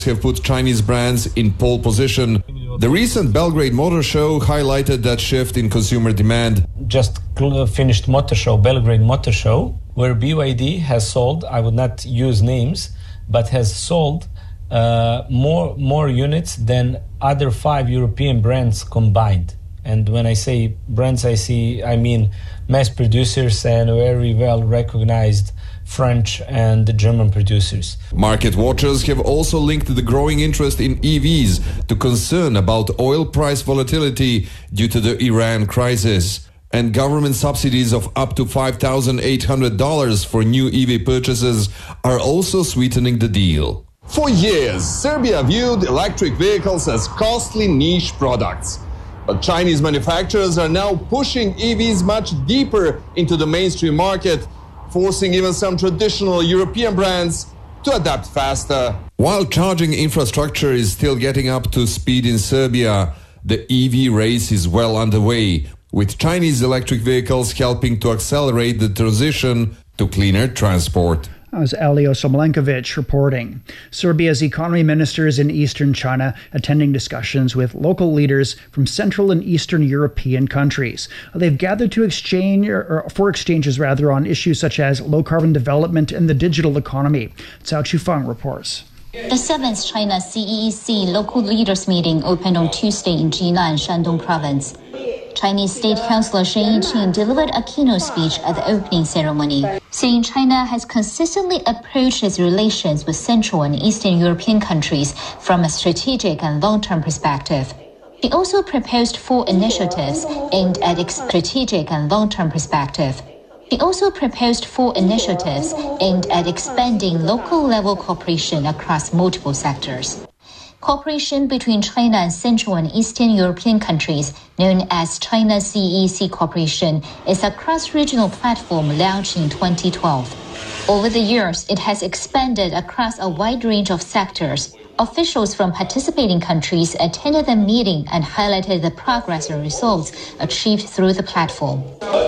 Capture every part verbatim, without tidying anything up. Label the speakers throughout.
Speaker 1: have put Chinese brands in pole position. The recent Belgrade Motor Show highlighted that shift in consumer demand.
Speaker 2: Just finished Motor Show, Belgrade Motor Show, where B Y D has sold, I would not use names, but has sold uh, more, more units than other five European brands combined. And when I say brands, I see, I mean mass producers and very well recognized French and German producers.
Speaker 1: Market watchers have also linked the growing interest in E Vs to concern about oil price volatility due to the Iran crisis. And government subsidies of up to five thousand eight hundred dollars for new E V purchases are also sweetening the deal.
Speaker 3: For years, Serbia viewed electric vehicles as costly niche products. But Chinese manufacturers are now pushing E Vs much deeper into the mainstream market, forcing even some traditional European brands to adapt faster.
Speaker 1: While charging infrastructure is still getting up to speed in Serbia, the E V race is well underway, with Chinese electric vehicles helping to accelerate the transition to cleaner transport.
Speaker 4: That was Elio Somlenkovic reporting. Serbia's economy ministers in eastern China attending discussions with local leaders from Central and Eastern European countries. They've gathered to exchange, or for exchanges rather, on issues such as low-carbon development and the digital economy. Cao Chufeng reports.
Speaker 5: The seventh China C E E C local leaders meeting opened on Tuesday in Jinan, Shandong province. Chinese State Councillor Shen Yiqing delivered a keynote speech at the opening ceremony, saying China has consistently approached its relations with Central and Eastern European countries from a strategic and long-term perspective. He also proposed four initiatives aimed at ex- strategic and long-term perspective. He also proposed four initiatives aimed at expanding local-level cooperation across multiple sectors. Cooperation between China and Central and Eastern European countries, known as China C E E C Cooperation, is a cross-regional platform launched in twenty twelve. Over the years, it has expanded across a wide range of sectors. Officials from participating countries attended the meeting and highlighted the progress and results achieved through the platform.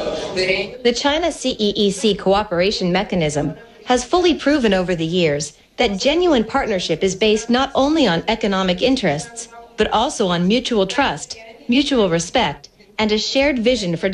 Speaker 6: The China C E E C cooperation mechanism has fully proven over the years that genuine partnership is based not only on economic interests, but also on mutual trust, mutual respect, and a shared vision for